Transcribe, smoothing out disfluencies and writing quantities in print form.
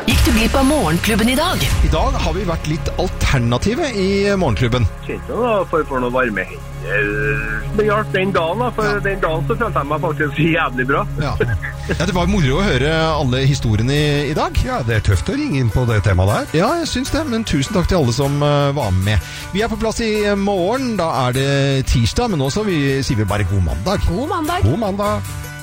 gikk du glipp av Morgenklubben i dag? I dag har vi vært litt alternative i Morgenklubben. Kjente da, for noe varme hender. Det hjalp den dagen da, for den dagen så følte jeg meg faktisk jævlig bra. Ja, det var moro å høre alle historiene i dag. Ja, det er tøft å ringe inn på det temaet der. Ja, jeg syns det, men tusen takk til alle som var med. Vi er på plass i morgen, da er det tirsdag, men nå sier vi bare god mandag. God mandag. God mandag.